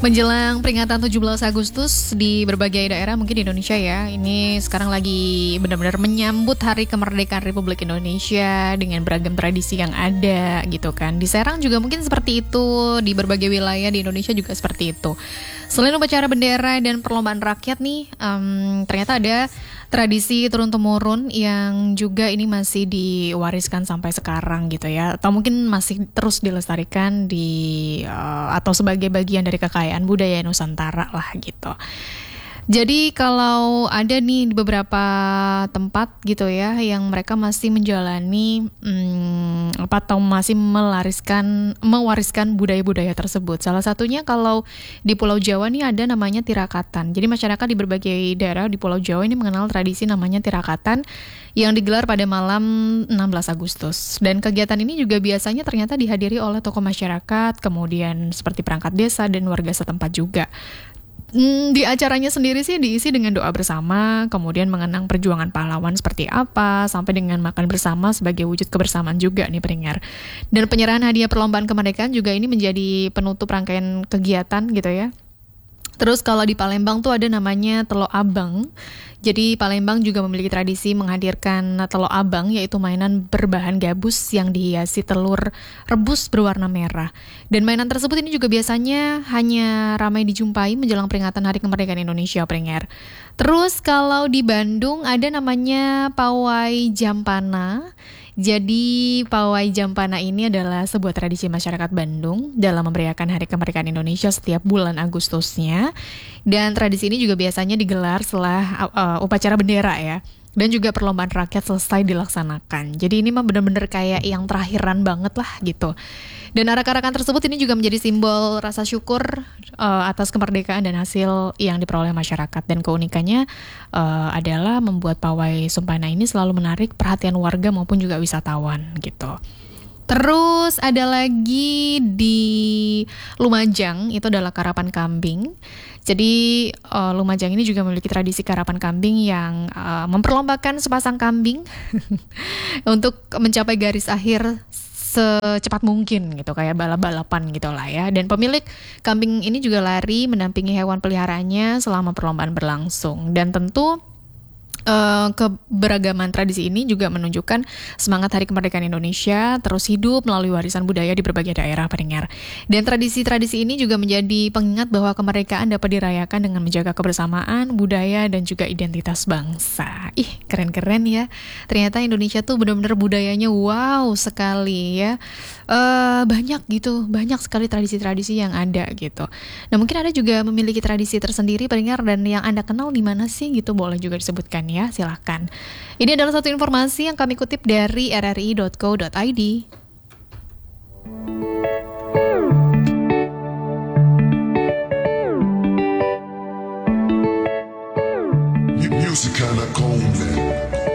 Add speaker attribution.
Speaker 1: Menjelang peringatan 17 Agustus di berbagai daerah mungkin di Indonesia ya, ini sekarang lagi benar-benar menyambut Hari Kemerdekaan Republik Indonesia dengan beragam tradisi yang ada gitu kan. Di Serang juga mungkin seperti itu, di berbagai wilayah di Indonesia juga seperti itu. Selain upacara bendera dan perlombaan rakyat nih, ternyata ada tradisi turun-temurun yang juga ini masih diwariskan sampai sekarang gitu ya, atau mungkin masih terus dilestarikan atau sebagai bagian dari kekayaan budaya Nusantara lah gitu. Jadi kalau ada nih di beberapa tempat gitu ya yang mereka masih menjalani atau masih mewariskan budaya-budaya tersebut. Salah satunya kalau di Pulau Jawa nih ada namanya tirakatan. Jadi masyarakat di berbagai daerah di Pulau Jawa ini mengenal tradisi namanya tirakatan yang digelar pada malam 16 Agustus. Dan kegiatan ini juga biasanya ternyata dihadiri oleh tokoh masyarakat, kemudian seperti perangkat desa dan warga setempat juga. Di acaranya sendiri sih diisi dengan doa bersama, kemudian mengenang perjuangan pahlawan seperti apa, sampai dengan makan bersama sebagai wujud kebersamaan juga nih pendengar. Dan penyerahan hadiah perlombaan kemerdekaan juga ini menjadi penutup rangkaian kegiatan gitu ya. Terus kalau di Palembang tuh ada namanya Telo Abang. Jadi Palembang juga memiliki tradisi menghadirkan Telo Abang, yaitu mainan berbahan gabus yang dihiasi telur rebus berwarna merah. Dan mainan tersebut ini juga biasanya hanya ramai dijumpai menjelang peringatan Hari Kemerdekaan Indonesia, pendengar. Terus kalau di Bandung ada namanya Pawai Jampana. Jadi Pawai Jampana ini adalah sebuah tradisi masyarakat Bandung dalam memeriahkan Hari Kemerdekaan Indonesia setiap bulan Agustusnya. Dan tradisi ini juga biasanya digelar setelah upacara bendera ya. Dan juga perlombaan rakyat selesai dilaksanakan. Jadi ini mah benar-benar kayak yang terakhiran banget lah gitu. Dan arak-arakan tersebut ini juga menjadi simbol rasa syukur atas kemerdekaan dan hasil yang diperoleh masyarakat. Dan keunikannya adalah membuat pawai Sumpana ini selalu menarik perhatian warga maupun juga wisatawan gitu. Terus ada lagi di Lumajang, itu adalah karapan kambing. Jadi Lumajang ini juga memiliki tradisi karapan kambing yang memperlombakan sepasang kambing untuk mencapai garis akhir secepat mungkin gitu, kayak balap-balapan gitu lah ya. Dan pemilik kambing ini juga lari mendampingi hewan peliharaannya selama perlombaan berlangsung. Dan tentu keberagaman tradisi ini juga menunjukkan semangat Hari Kemerdekaan Indonesia terus hidup melalui warisan budaya di berbagai daerah pendengar. Dan tradisi-tradisi ini juga menjadi pengingat bahwa kemerdekaan dapat dirayakan dengan menjaga kebersamaan, budaya, dan juga identitas bangsa. Ih, keren-keren ya. Ternyata Indonesia tuh benar-benar budayanya wow sekali ya. Banyak sekali tradisi-tradisi yang ada gitu. Nah, mungkin ada juga memiliki tradisi tersendiri pendengar, dan yang Anda kenal di mana sih gitu, boleh juga disebutkan ya, silahkan. Ini adalah satu informasi yang kami kutip dari rri.co.id.
Speaker 2: Music kinda cold, man.